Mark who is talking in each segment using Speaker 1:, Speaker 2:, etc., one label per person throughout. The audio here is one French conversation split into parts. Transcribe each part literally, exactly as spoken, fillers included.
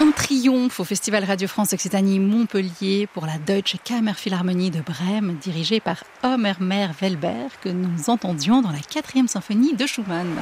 Speaker 1: En triomphe au Festival Radio France Occitanie Montpellier pour la Deutsche Kammerphilharmonie de Brême, dirigée par Omer Meyer-Welber, que nous entendions dans la quatrième symphonie de Schumann.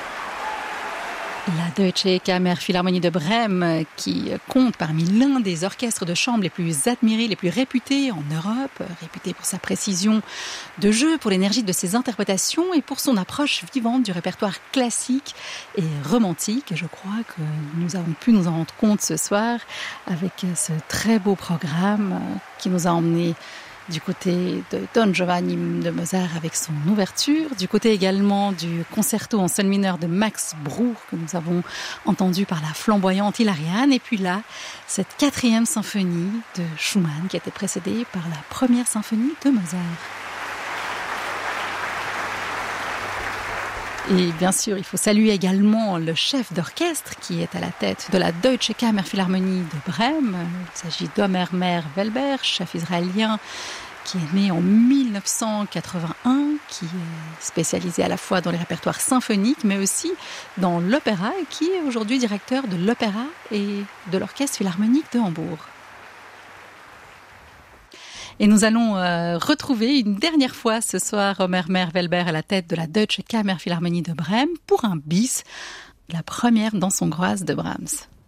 Speaker 1: La Deutsche Kammerphilharmonie de Brême, qui compte parmi l'un des orchestres de chambre les plus admirés, les plus réputés en Europe, réputé pour sa précision de jeu, pour l'énergie de ses interprétations et pour son approche vivante du répertoire classique et romantique. Je crois que nous avons pu nous en rendre compte ce soir avec ce très beau programme qui nous a emmenés du côté de Don Giovanni de Mozart avec son ouverture, du côté également du concerto en sol mineur de Max Bruch que nous avons entendu par la flamboyante Hilariane, et puis là, cette quatrième symphonie de Schumann qui a été précédée par la première symphonie de Mozart. Et bien sûr, il faut saluer également le chef d'orchestre qui est à la tête de la Deutsche Kammerphilharmonie de Brême. Il s'agit d'Omer Meyer-Welber, chef israélien qui est né en mille neuf cent quatre-vingt-un, qui est spécialisé à la fois dans les répertoires symphoniques, mais aussi dans l'opéra, et qui est aujourd'hui directeur de l'opéra et de l'orchestre philharmonique de Hambourg. Et nous allons euh, retrouver une dernière fois ce soir Omer Meyer-Welber à la tête de la Deutsche Kammerphilharmonie de Brême pour un bis, la première dansongroise de Brahms.